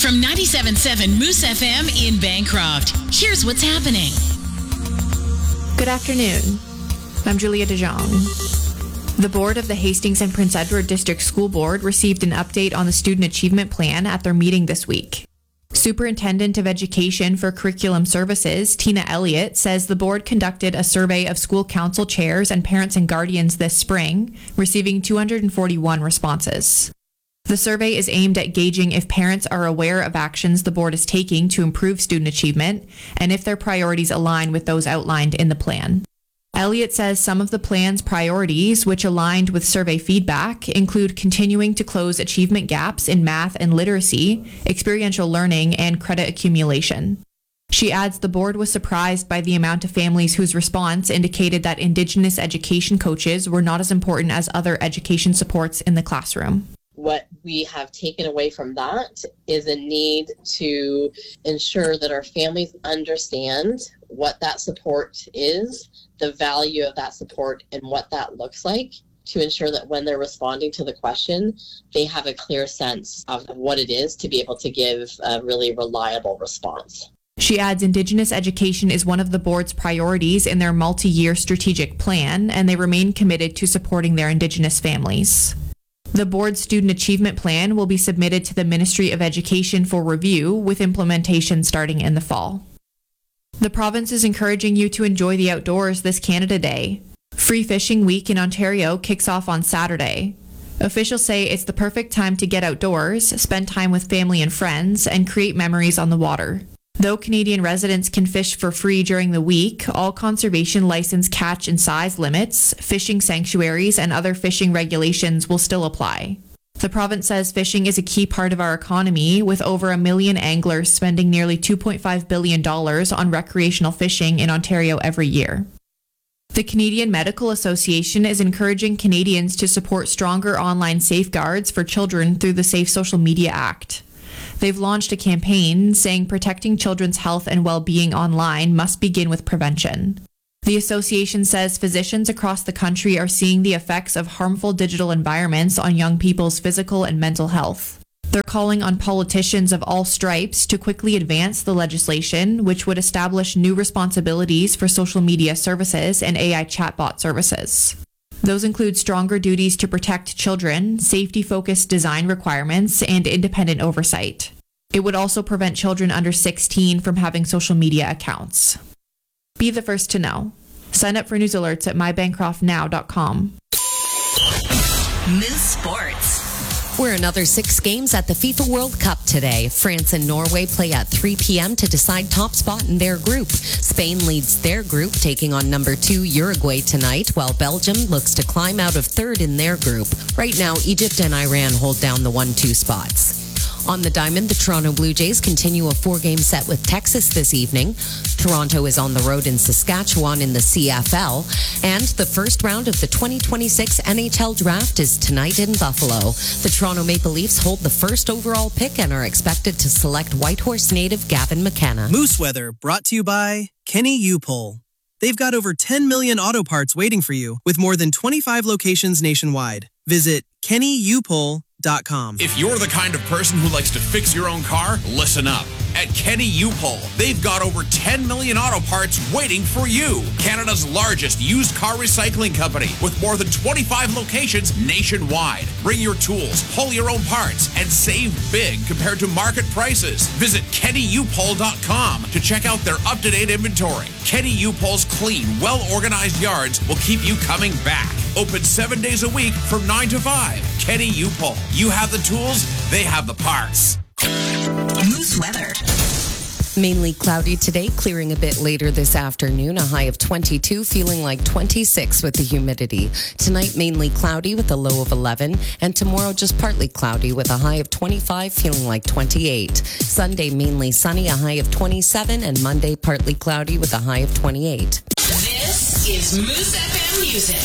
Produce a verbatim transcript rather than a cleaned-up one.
From ninety-seven point seven Moose F M in Bancroft, here's what's happening. Good afternoon. I'm Julia DeJong. The board of the Hastings and Prince Edward District School Board received an update on the Student Achievement Plan at their meeting this week. Superintendent of Education for Curriculum Services, Tina Elliott, says the board conducted a survey of school council chairs and parents and guardians this spring, receiving two hundred forty-one responses. The survey is aimed at gauging if parents are aware of actions the board is taking to improve student achievement and if their priorities align with those outlined in the plan. Elliott says some of the plan's priorities, which aligned with survey feedback, include continuing to close achievement gaps in math and literacy, experiential learning, and credit accumulation. She adds the board was surprised by the amount of families whose response indicated that Indigenous education coaches were not as important as other education supports in the classroom. What we have taken away from that is a need to ensure that our families understand what that support is, the value of that support, and what that looks like, to ensure that when they're responding to the question, they have a clear sense of what it is to be able to give a really reliable response. She adds Indigenous education is one of the board's priorities in their multi-year strategic plan, and they remain committed to supporting their Indigenous families. The board's Student Achievement Plan will be submitted to the Ministry of Education for review, with implementation starting in the fall. The province is encouraging you to enjoy the outdoors this Canada Day. Free Fishing Week in Ontario kicks off on Saturday. Officials say it's the perfect time to get outdoors, spend time with family and friends, and create memories on the water. Though Canadian residents can fish for free during the week, all conservation license catch and size limits, fishing sanctuaries, and other fishing regulations will still apply. The province says fishing is a key part of our economy, with over a million anglers spending nearly two point five billion dollars on recreational fishing in Ontario every year. The Canadian Medical Association is encouraging Canadians to support stronger online safeguards for children through the Safe Social Media Act. They've launched a campaign saying protecting children's health and well-being online must begin with prevention. The association says physicians across the country are seeing the effects of harmful digital environments on young people's physical and mental health. They're calling on politicians of all stripes to quickly advance the legislation, which would establish new responsibilities for social media services and A I chatbot services. Those include stronger duties to protect children, safety-focused design requirements, and independent oversight. It would also prevent children under sixteen from having social media accounts. Be the first to know. Sign up for news alerts at my bancroft now dot com. Moose Sports. We're another six games at the FIFA World Cup today. France and Norway play at three p.m. to decide top spot in their group. Spain leads their group, taking on number two Uruguay tonight, while Belgium looks to climb out of third in their group. Right now, Egypt and Iran hold down the one two spots. On the diamond, the Toronto Blue Jays continue a four-game set with Texas this evening. Toronto is on the road in Saskatchewan in the C F L. And the first round of the twenty twenty-six N H L Draft is tonight in Buffalo. The Toronto Maple Leafs hold the first overall pick and are expected to select Whitehorse native Gavin McKenna. Moose Weather, brought to you by Kenny U-Pole. They've got over ten million auto parts waiting for you, with more than twenty-five locations nationwide. Visit kenny u pole dot com. If you're the kind of person who likes to fix your own car, listen up. At Kenny U-Pole, they've got over ten million auto parts waiting for you. Canada's largest used car recycling company with more than twenty-five locations nationwide. Bring your tools, pull your own parts, and save big compared to market prices. Visit kenny u pole dot com to check out their up-to-date inventory. Kenny U-Pole's clean, well-organized yards will keep you coming back. Open seven days a week from nine to five. Kenny U-Pole. You have the tools, they have the parts. Moose weather. Mainly cloudy today, clearing a bit later this afternoon. A high of twenty-two, feeling like twenty-six with the humidity. Tonight, mainly cloudy with a low of eleven. And tomorrow, just partly cloudy with a high of twenty-five, feeling like twenty-eight. Sunday, mainly sunny, a high of twenty-seven. And Monday, partly cloudy with a high of twenty-eight. This is Moose F M Music.